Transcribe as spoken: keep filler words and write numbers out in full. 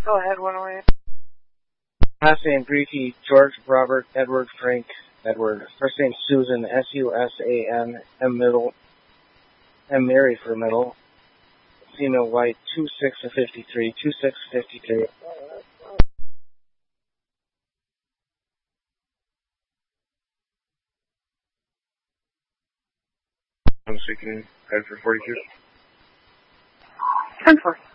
Go ahead, one oh eight. Last name Greeky, George, Robert, Edward, Frank, Edward. First name Susan, S U S A N, M middle, M Mary for middle. Female white, two six of fifty-three, two six fifty-three. I'm speaking, head for forty-two. ten four.